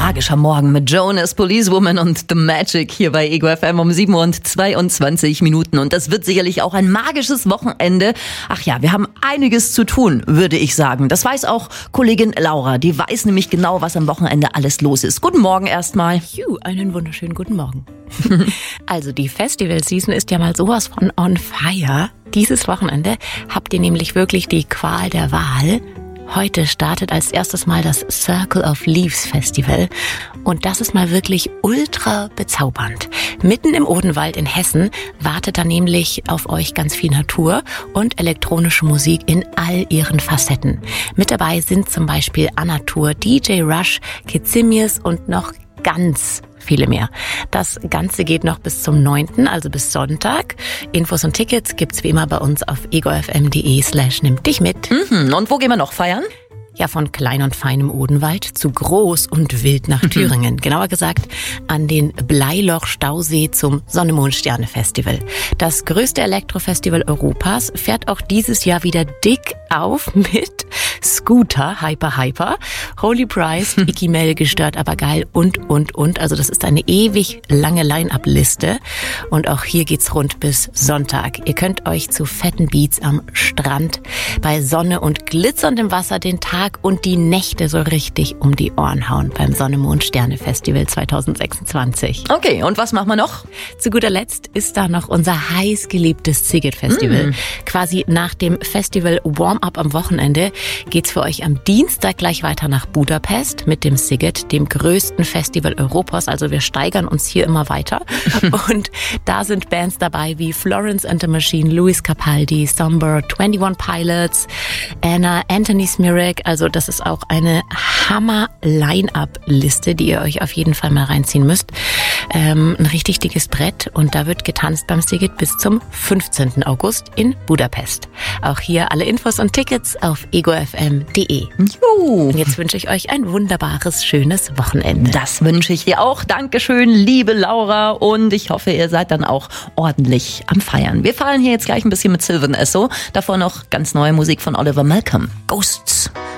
magischer Morgen mit Jonas, Policewoman und The Magic hier bei Ego FM um 7:22 und das wird sicherlich auch ein magisches Wochenende. Ach ja, wir haben einiges zu tun, würde ich sagen. Das weiß auch Kollegin Laura, die weiß nämlich genau, was am Wochenende alles los ist. Guten Morgen erstmal. Einen wunderschönen guten Morgen. Also die Festival-Season ist ja mal sowas von on fire. Dieses Wochenende habt ihr nämlich wirklich die Qual der Wahl. Heute startet als erstes mal das Circle of Leaves Festival und das ist mal wirklich ultra bezaubernd. Mitten im Odenwald in Hessen wartet da nämlich auf euch ganz viel Natur und elektronische Musik in all ihren Facetten. Mit dabei sind zum Beispiel Anatur, DJ Rush, Kitsimius und noch ganz viele mehr. Das Ganze geht noch bis zum 9., also bis Sonntag. Infos und Tickets gibt's wie immer bei uns auf egofm.de/nimmdichmit. Und wo gehen wir noch feiern? Ja, von klein und feinem Odenwald zu groß und wild nach Thüringen. Genauer gesagt an den Bleiloch-Stausee zum Sonne-Mond-Sterne-Festival. Das größte Elektrofestival Europas fährt auch dieses Jahr wieder dick auf mit Scooter, Hyper, Holy Price, Icky Mel, Gestört aber geil und. Also das ist eine ewig lange Line-Up-Liste. Und auch hier geht's rund bis Sonntag. Ihr könnt euch zu fetten Beats am Strand bei Sonne und glitzerndem Wasser den Tag und die Nächte so richtig um die Ohren hauen beim Sonne-Mond-Sterne-Festival 2026. Okay, und was machen wir noch? Zu guter Letzt ist da noch unser heiß geliebtes Sziget-Festival. Quasi nach dem Festival Warm-Up am Wochenende geht's für euch am Dienstag gleich weiter nach Budapest mit dem Sziget, dem größten Festival Europas. Also wir steigern uns hier immer weiter. Und da sind Bands dabei wie Florence and the Machine, Luis Capaldi, Somber, 21 Pilots, Anna, Anthony Smirek. Also das ist auch eine Hammer-Line-Up-Liste, die ihr euch auf jeden Fall mal reinziehen müsst. Ein richtig dickes Brett und da wird getanzt beim Sziget bis zum 15. August in Budapest. Auch hier alle Infos und Tickets auf egofm.de. Und jetzt wünsche ich euch ein wunderbares, schönes Wochenende. Das wünsche ich dir auch. Dankeschön, liebe Laura. Und ich hoffe, ihr seid dann auch ordentlich am Feiern. Wir feiern hier jetzt gleich ein bisschen mit Sylvan Esso. Davor noch ganz neue Musik von Oliver Malcolm. Ghosts.